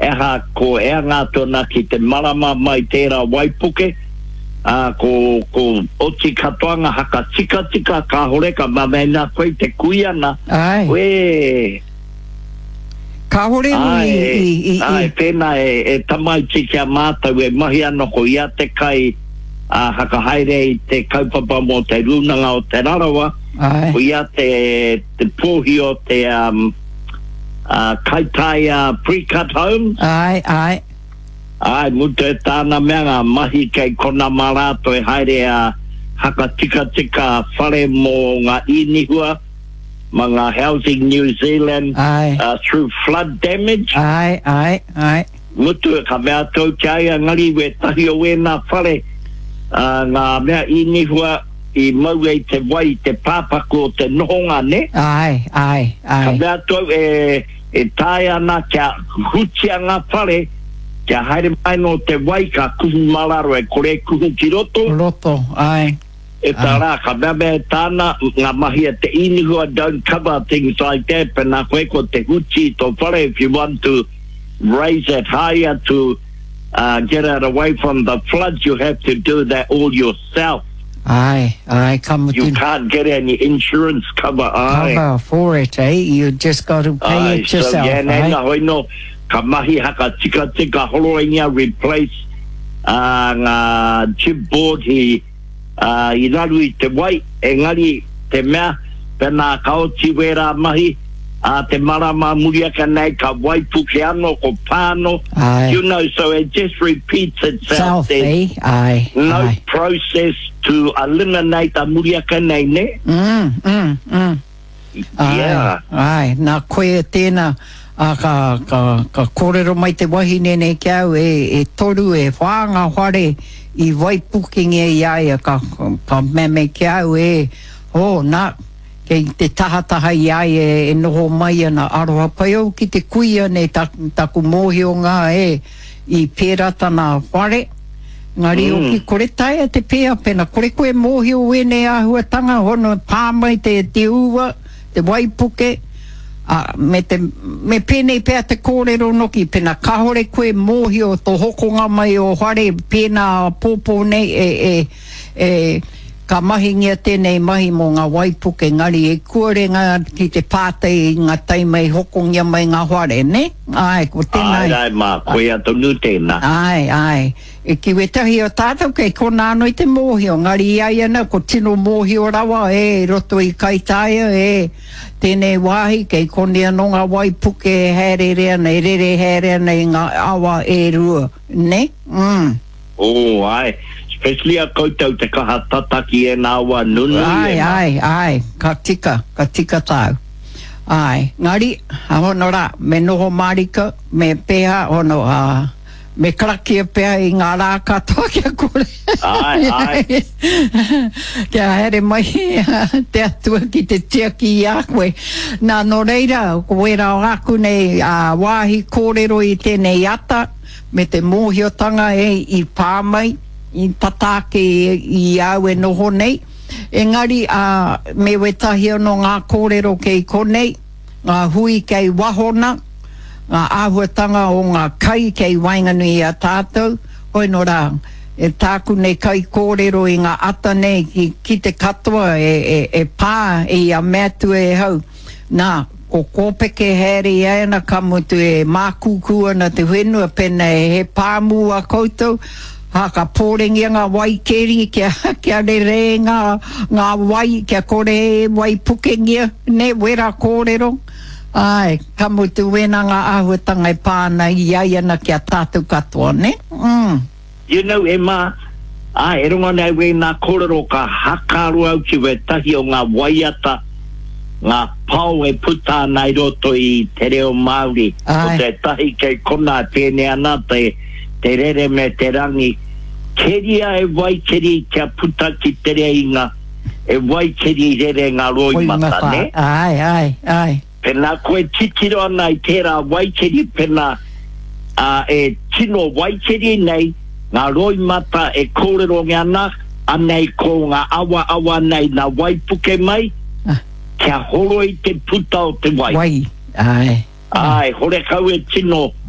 eha ko ea ngā tona ki te marama mai tērā Waipuke, ko oti katoanga haka tika ka horeka mamena koe te kuiana. Ai. Ka hore ai, pēnā e tamai tiki a mātau e mahi ana ko ia te kai haka haere i te kaupapa mō te runanga o te rarawa. Ko ia te pōhi o te Kaitai pre-cut homes. Ai. Ai, mutu e tāna mea ngā mahi kei kona marato e haere haka tika whare mō ngā inihua, ma ngā Housing New Zealand through flood damage. Ai. Mutu e ka mea tau kia ngari we tahi o wēnā whare ngā mea inihua I mau e te wai te pāpako o te nohonga ne. Ai. Ka mea tau e tae ana kia hutia ngā whare, kia haere mai no te wai ka kuhu mararo e kore kuhu ki roto. Ai. E tā rā, ka mea tāna ngā mahi a te inihua don't cover things like that, pena koe ko te huti to whare if you want to raise it higher to get it away from the floods, you have to do that all yourself. Ai, you can't get any insurance cover. Cover for it, eh? You just got to pay it yourself. So, nena hoi no, ka mahi haka tika holo inga replace ngā chipboard I raru I te wai, engari te mea, pena ka oti wera mahi, te marama muriaka nei ka Waipuke ano ko pāno. You know, so it just repeats itself. There's no process to eliminate a muriaka nei ne. Yeah. Ai, nā koe tēnā ka kōrero mai te wahine nei kia au e toru e whāanga whare I Waipuke nge iaia ka meme kia au nā kei te tahataha iai e noho mai ana aroha pai au ki te kuia nei taku mōhio ngā I pērata nā whare. Ngari o ki kore taia te pēa pena, kore koe mōhio wene ahuatanga, hono pāmai te ua, te Waipuke, me pēnei pēa te kōrero noki, pena kahore koe mōhio to hokonga mai o whare pēnā pōpō nei ka mahingia tēnei mahi mō ngā Waipuke ngari e kuarenga ki te pātei ngā taimei hokongia mai ngā whare, ne? Ai, ko tēnei. Ai, mā, koe atonu tēnā. Ai. E ki wetahi o tātou kei kona anō I te mōhio, ngari iai ana ko tino mōhio rawa, roto I kaitaia, tēnei wāhi kei kone anō ngā Waipuke hererea nei, rere herea nei ngā awa rua, ne? Ai. Especially a koutou te kaha tataki e nā wa nunu. Ai, ka tika tau. Ai, ngari, hono rā, me noho marika, me pēha, hono, me karakia pēha I ngā rā katoa kia kore. Ai. Kia here mai, te atua ki te tiaki I a koe. Nā no reira, koe rao aku nei wāhi kōrero I tēnei ata, me te mōhiotanga I pāmai, I tatake I au e noho nei. Engari, me wetahi anō ngā kōrero kei konei, ngā hui kei wahona, ngā āhuatanga o ngā kai kei wainganui a tātou. Hoi no rā, e tāku nei kai kōrero I ngā ata nei ki te katoa e pā I a mea tu e hau. Nā, ko kōpeke here I ana kamutu e mākukua na te whenua pena he pāmu a koutou. Haka pōrengia ngā waikeri kia re ngā wai kia kore Waipuke ngia ne wera kōrero. Ai, kamutu wena ngā āhuatanga pāna I ana kia tātou katoa, ne? You know, Emma, e runga nei wena kōrero ka hakaru au ki we tahi o ngā waiata, ngā pau e puta nei roto I te reo Māori. O te tahi kei kona tēnei ana te rere me te rangi. Keria e waikeri kia puta ki te reinga, e waikeri rere ngā roi mata, ne? Ai. Pena koe titiro ana I tērā waikeri pena e tino waikeri nei, ngā roi mata e kōrero ngana, anei ko ngā awa nei ngā Waipuke mai, kia horo I te puta o te wai. Ai. Hore kau e tino